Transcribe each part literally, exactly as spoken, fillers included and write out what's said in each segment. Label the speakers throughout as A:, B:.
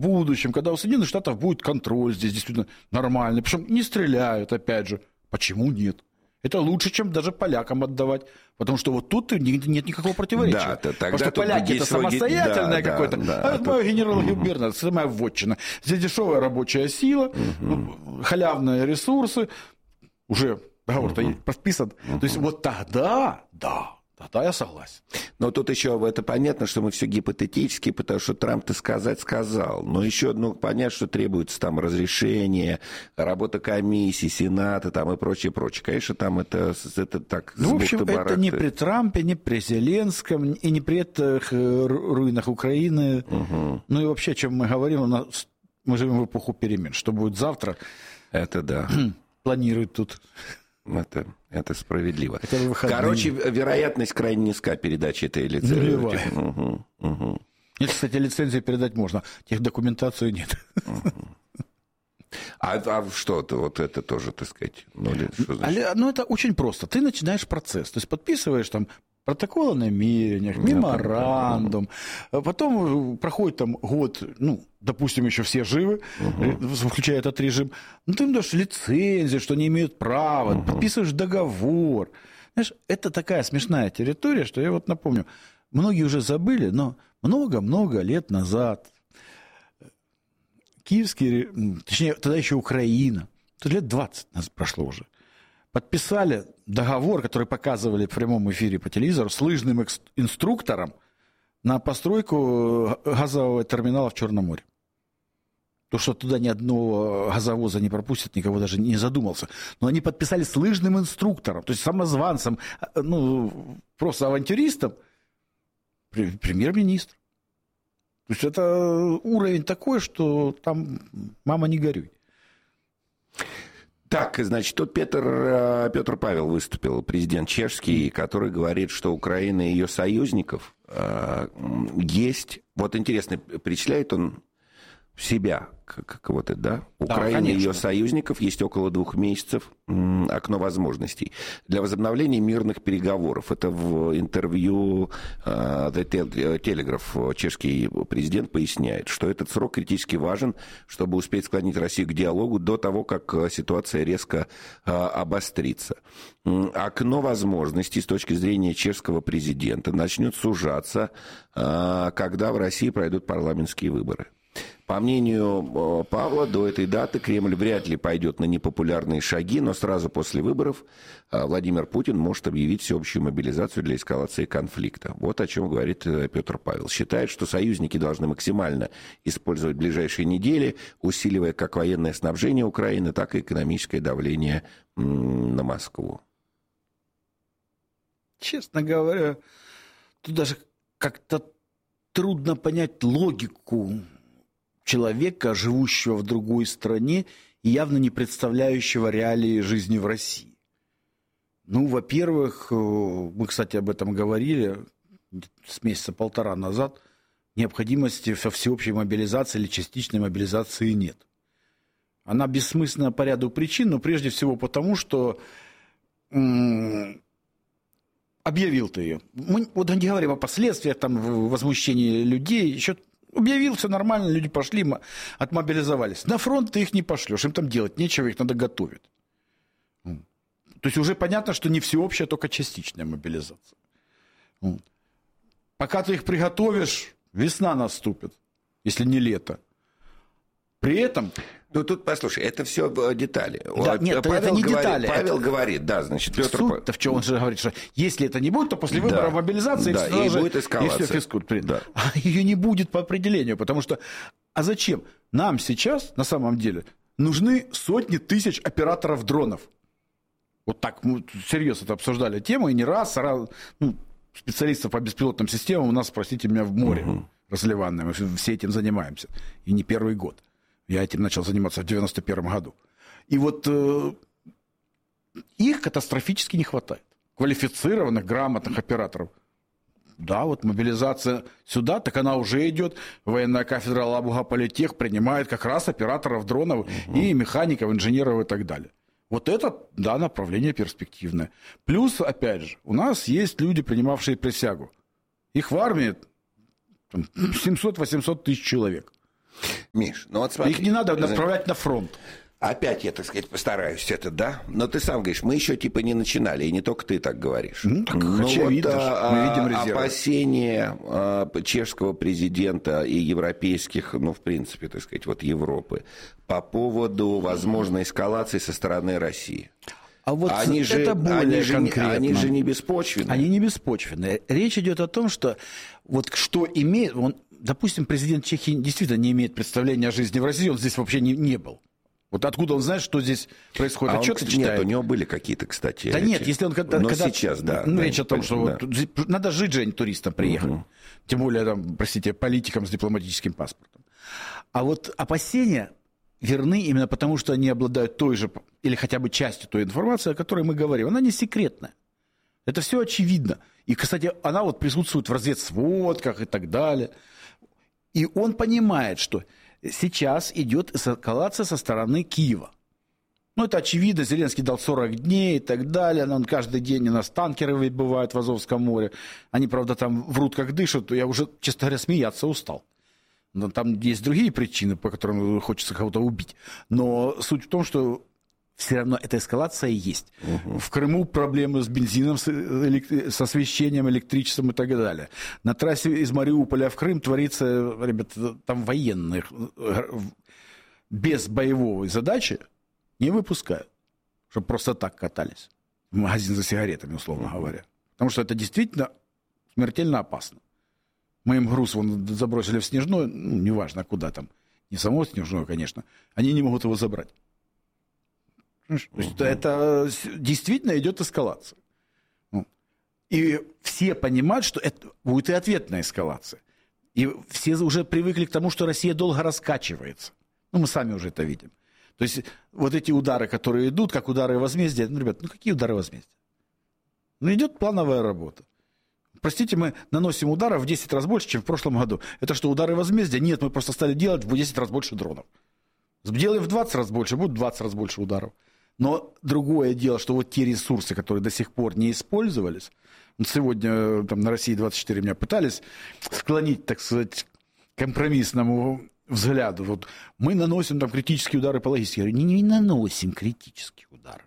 A: будущем, когда у Соединенных Штатов будет контроль здесь действительно нормальный, причем не стреляют, опять же. Почему нет? Это лучше, чем даже полякам отдавать, потому что вот тут нет никакого противоречия.
B: Да,
A: потому что поляки – это самостоятельное да, какое-то, да, да, а это мой генерал-губернатор, это моя вотчина. Здесь дешевая рабочая сила, угу. халявные ресурсы, уже договор-то угу. подписан. Угу. То есть вот тогда, да, тогда я согласен.
B: Но тут еще это понятно, что мы все гипотетически, потому что Трамп-то сказать сказал. Но еще ну, понятно, что требуется там разрешение, работа комиссии, Сената там, и прочее, прочее. Конечно, там это, это так...
A: Ну, в общем, это не при Трампе, не при Зеленском, и не при этих руинах Украины. Угу. Ну и вообще, о чем мы говорим, у нас, мы живем в эпоху перемен. Что будет завтра?
B: Это да.
A: Планируют тут...
B: Это, это справедливо. Короче, вероятность крайне низка передачи этой лицензии. Угу, угу.
A: Нет, кстати, лицензию передать можно, техдокументацию нет.
B: Угу. А, а что-то вот это тоже, так сказать, ну, что значит?
A: Ну, это очень просто. Ты начинаешь процесс, то есть подписываешь там протокол о намерениях, меморандум, потом проходит там год, ну, допустим, еще все живы, угу. включая этот режим, ну, ты им даешь лицензию, что они имеют право, угу. подписываешь договор. Знаешь, это такая смешная территория, что я вот напомню, многие уже забыли, но много-много лет назад киевский, точнее, тогда еще Украина, тут лет двадцать нас прошло уже, подписали договор, который показывали в прямом эфире по телевизору, с лыжным инструктором на постройку газового терминала в Черном море. То, что туда ни одного газовоза не пропустят, никого даже не задумался. Но они подписали с лыжным инструктором, то есть самозванцем, ну, просто авантюристом, премьер-министр. То есть это уровень такой, что там мама не горюй.
B: Так, значит, тут Петр, Петр Павел выступил, президент чешский, который говорит, что Украина и ее союзников э, есть... Вот интересно, перечисляет он себя, как вот это, да? Украина и ее союзников есть около двух месяцев окно возможностей для возобновления мирных переговоров. Это в интервью The Telegraph чешский президент поясняет, что этот срок критически важен, чтобы успеть склонить Россию к диалогу до того, как ситуация резко обострится. Окно возможностей с точки зрения чешского президента начнет сужаться, когда в России пройдут парламентские выборы. По мнению Павла, до этой даты Кремль вряд ли пойдет на непопулярные шаги, но сразу после выборов Владимир Путин может объявить всеобщую мобилизацию для эскалации конфликта. Вот о чем говорит Петр Павел. Считает, что союзники должны максимально использовать ближайшие недели, усиливая как военное снабжение Украины, так и экономическое давление на Москву.
A: Честно говоря, тут даже как-то трудно понять логику человека, живущего в другой стране и явно не представляющего реалии жизни в России. Ну, во-первых, мы, кстати, об этом говорили с месяца полтора назад, необходимости со всеобщей мобилизации или частичной мобилизации нет. Она бессмысленна по ряду причин, но прежде всего потому, что м- объявил ты ее. Мы вот не говорим о последствиях, там, возмущении людей, еще объявил, все нормально, люди пошли, отмобилизовались. На фронт ты их не пошлешь, им там делать нечего, их надо готовить. То есть уже понятно, что не всеобщая, только частичная мобилизация. Пока ты их приготовишь, весна наступит, если не лето. При этом...
B: Ну, тут, послушай, это все детали.
A: Да, нет, Павел это не
B: говорит,
A: детали.
B: Павел
A: это...
B: говорит, да, значит, Петр...
A: Суть-то в чем он же говорит, что если это не будет, то после выбора
B: да,
A: мобилизации...
B: Да, и же... будет эскалация. И все
A: да. А ее не будет по определению, потому что... А зачем? Нам сейчас, на самом деле, нужны сотни тысяч операторов дронов. Вот так, мы серьезно это обсуждали тему, и не раз, раз ну, специалистов по беспилотным системам у нас, простите меня, в море угу. разливанное. Мы все этим занимаемся. И не первый год. Я этим начал заниматься в девяносто первом году. И вот э, их катастрофически не хватает. Квалифицированных, грамотных операторов. Да, вот мобилизация сюда, так она уже идет. Военная кафедра Лабуга-Политех принимает как раз операторов дронов угу. и механиков, инженеров и так далее. Вот это, да, направление перспективное. Плюс, опять же, у нас есть люди, принимавшие присягу. Их в армии семьсот-восемьсот тысяч человек.
B: Миш, ну вот смотри.
A: Их не надо направлять на фронт.
B: Опять я, так сказать, постараюсь это, да? Но ты сам говоришь, мы еще типа не начинали, и не только ты так говоришь.
A: Ну, так
B: ну,
A: очевидно,
B: вот, а,
A: мы видим резервы.
B: Опасения а, чешского президента и европейских, ну, в принципе, так сказать, вот Европы, по поводу возможной эскалации со стороны России.
A: А вот
B: они
A: это
B: же,
A: более
B: они же,
A: конкретно.
B: Они же не беспочвенны.
A: Они не беспочвенны. Речь идет о том, что вот что имеет... Он, допустим, президент Чехии действительно не имеет представления о жизни в России, он здесь вообще не, не был. Вот откуда он знает, что здесь происходит?
B: А
A: Отчеты
B: он,
A: читает?
B: Нет, у него были какие-то, кстати.
A: Да
B: эти...
A: нет, если он когда...
B: Но
A: когда
B: сейчас, да.
A: Ну,
B: да,
A: речь о том, что
B: да.
A: вот, надо жить, Жень, туристам приехать. Угу. Тем более, там, простите, политикам с дипломатическим паспортом. А вот опасения верны именно потому, что они обладают той же, или хотя бы частью той информации, о которой мы говорим. Она не секретная. Это все очевидно. И, кстати, она вот присутствует в разведсводках и так далее. И он понимает, что сейчас идет эскалация со стороны Киева. Ну, это очевидно, Зеленский дал сорок дней и так далее, он каждый день у нас танкеры выбывают в Азовском море, они, правда, там врут как дышат, я уже, честно говоря, смеяться устал. Но там есть другие причины, по которым хочется кого-то убить. Но суть в том, что все равно эта эскалация есть. Угу. В Крыму проблемы с бензином, с, электри... с освещением, электричеством и так далее. На трассе из Мариуполя в Крым творится, ребята, там военные без боевой задачи не выпускают, чтобы просто так катались в магазин за сигаретами, условно угу. говоря. Потому что это действительно смертельно опасно. Мы им груз вон забросили в Снежное, ну, неважно куда там, не само Снежное, конечно, они не могут его забрать. То есть угу. это действительно идет эскалация. И все понимают, что это будет и ответная эскалация. И все уже привыкли к тому, что Россия долго раскачивается. Ну, мы сами уже это видим. То есть вот эти удары, которые идут, как удары возмездия, ну, ребят, ну какие удары возмездия? Ну, идет плановая работа. Простите, мы наносим ударов в десять раз больше, чем в прошлом году. Это что, удары возмездия? Нет, мы просто стали делать в десять раз больше дронов. Делаем в двадцать раз больше, будет двадцать раз больше ударов. Но другое дело, что вот те ресурсы, которые до сих пор не использовались, сегодня там, на России двадцать четыре меня пытались склонить, так сказать, к компромиссному взгляду. Вот мы наносим там критические удары по логистике. Я говорю, не, не наносим критические удары.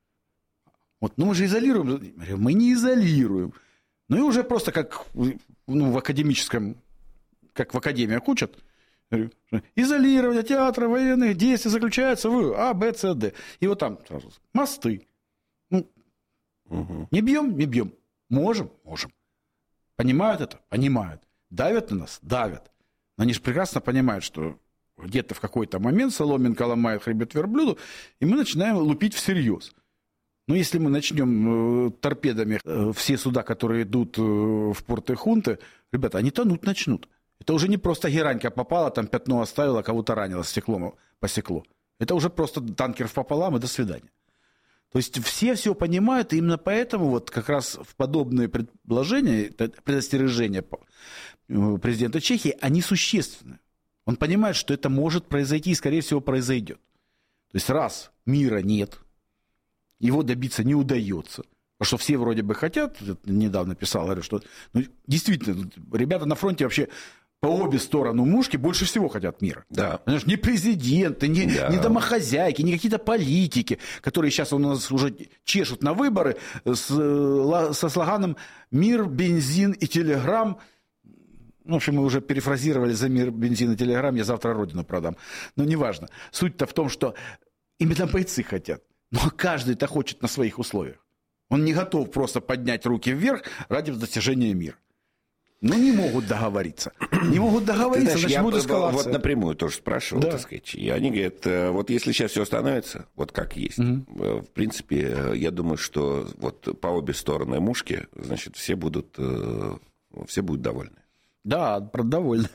A: Вот, ну мы же изолируем. Я говорю, мы не изолируем. Ну и уже просто как ну, в академическом, как в академиях учат, изолирование театра военных действий заключается в А, Б, С, Д. И вот там сразу мосты. Ну, угу. Не бьем? Не бьем. Можем? Можем. Понимают это? Понимают. Давят на нас? Давят. Но они же прекрасно понимают, что где-то в какой-то момент соломинка ломает хребет верблюду, и мы начинаем лупить всерьез. Но если мы начнем э, торпедами э, все суда, которые идут э, в порты Хунты, ребята, они тонуть начнут. Это уже не просто геранька попала, там пятно оставила, кого-то ранило, стеклом посекло. Это уже просто танкер пополам и до свидания. То есть все все понимают, и именно поэтому вот как раз в подобные предложения, предостережения президента Чехии, они существенны. Он понимает, что это может произойти и, скорее всего, произойдет. То есть раз мира нет, его добиться не удается. Потому что все вроде бы хотят, недавно писал, говорю, что ну, действительно, ребята на фронте вообще по обе стороны мушки больше всего хотят мира.
B: Да.
A: Знаешь, не президенты, не,
B: да.
A: не домохозяйки, не какие-то политики, которые сейчас у нас уже чешут на выборы с, со слоганом «Мир, бензин и телеграм». Ну, в общем, мы уже перефразировали «За мир, бензин и телеграм, я завтра родину продам». Но неважно. Суть-то в том, что именно бойцы хотят. Но каждый-то хочет на своих условиях. Он не готов просто поднять руки вверх ради достижения мира. Но не могут договориться. Не могут договориться,
B: знаешь,
A: значит, будет эскалация.
B: Вот напрямую тоже спрашивал, да. так сказать. И они говорят, вот если сейчас все остановится, вот как есть, угу. в принципе, я думаю, что вот по обе стороны мушки, значит, все будут, все будут довольны.
A: Да, довольно.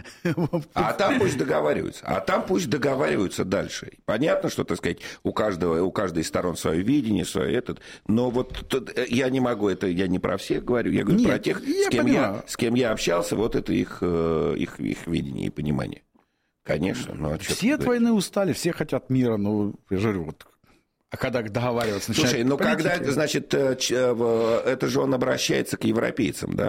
B: А там пусть договариваются. А там пусть договариваются дальше. Понятно, что, так сказать, у каждого, у каждой из сторон свое видение, свое этот. Но вот тут, я не могу, это я не про всех говорю, я говорю Нет, про тех, с кем, я, с кем я общался, вот это их, их, их видение и понимание. Конечно. Ну, а
A: все от войны устали, все хотят мира, но я же говорю, вот. А когда договариваться начинают...
B: Слушай, ну
A: политики...
B: когда, значит, это же он обращается к европейцам, да?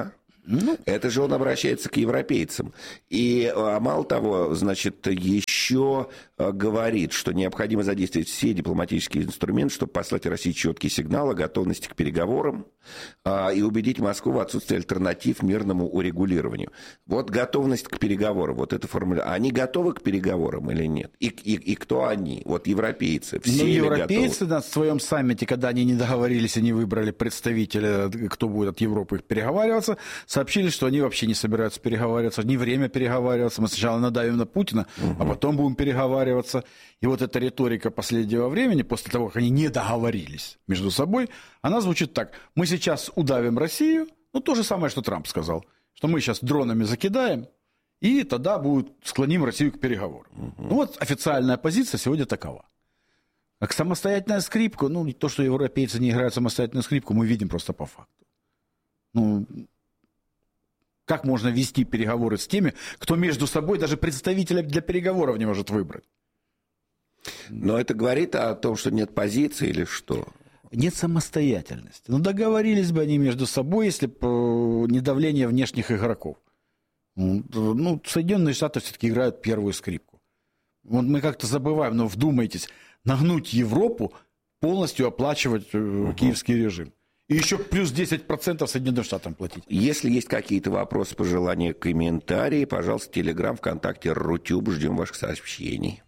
B: Ну, это же он обращается к европейцам. И а, мало того, значит, еще а, говорит, что необходимо задействовать все дипломатические инструменты, чтобы послать России четкий сигнал о готовности к переговорам а, и убедить Москву в отсутствии альтернатив мирному урегулированию. Вот готовность к переговорам, вот эта формула. Они готовы к переговорам или нет? И, и, и кто они? Вот европейцы. Все
A: ну,
B: ли
A: европейцы
B: готовы?
A: На своем саммите, когда они не договорились, они выбрали представителя, кто будет от Европы переговариваться, сообщили, что они вообще не собираются переговариваться, не время переговариваться. Мы сначала надавим на Путина, угу. а потом будем переговариваться. И вот эта риторика последнего времени, после того, как они не договорились между собой, она звучит так. Мы сейчас удавим Россию, ну, то же самое, что Трамп сказал, что мы сейчас дронами закидаем, и тогда будет, склоним Россию к переговорам. Угу. Ну, вот официальная позиция сегодня такова. Как самостоятельная скрипка, ну, то, что европейцы не играют самостоятельную скрипку, мы видим просто по факту. Ну, как можно вести переговоры с теми, кто между собой даже представителя для переговоров не может выбрать?
B: Но это говорит о том, что нет позиции или что?
A: Нет самостоятельности. Ну, договорились бы они между собой, если бы не давление внешних игроков. Ну, Соединенные Штаты все-таки играют первую скрипку. Вот мы как-то забываем, но вдумайтесь, нагнуть Европу, полностью оплачивать угу. киевский режим. И еще плюс десять процентов Соединенным Штатам платить.
B: Если есть какие-то вопросы, пожелания, комментарии, пожалуйста, Телеграм, ВКонтакте, Рутюб, ждем ваших сообщений.